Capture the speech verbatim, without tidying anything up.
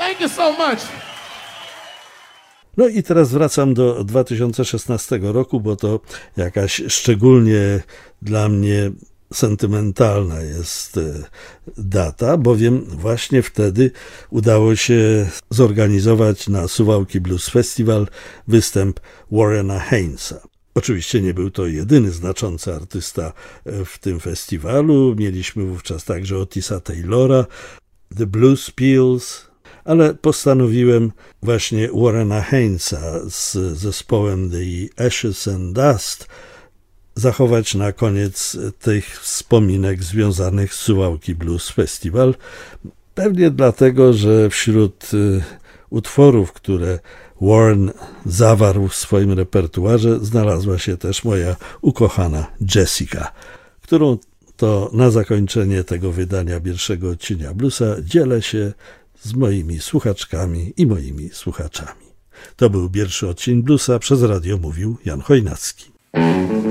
Thank you so much. No i teraz wracam do dwa tysiące szesnastego roku, bo to jakaś szczególnie dla mnie sentymentalna jest data, bowiem właśnie wtedy udało się zorganizować na Suwałki Blues Festival występ Warrena Haynes'a. Oczywiście nie był to jedyny znaczący artysta w tym festiwalu. Mieliśmy wówczas także Otisa Taylora, The Blues Peels, ale postanowiłem właśnie Warrena Haynes'a z zespołem The Ashes and Dust zachować na koniec tych wspominek związanych z Suwałki Blues Festival. Pewnie dlatego, że wśród utworów, które Warren zawarł w swoim repertuarze, znalazła się też moja ukochana Jessica, którą to na zakończenie tego wydania pierwszego odcinka bluesa dzielę się z moimi słuchaczkami i moimi słuchaczami. To był pierwszy odcinek bluesa, przez radio mówił Jan Chojnacki.